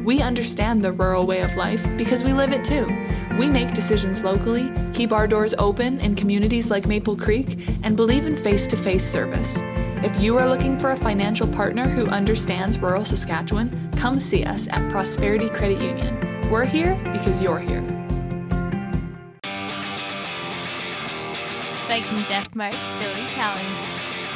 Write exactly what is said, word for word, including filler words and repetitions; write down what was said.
We understand the rural way of life because we live it too. We make decisions locally, keep our doors open in communities like Maple Creek, and believe in face-to-face service. If you are looking for a financial partner who understands rural Saskatchewan, come see us at Prosperity Credit Union. We're here because you're here. Viking Death March, Billy Talent.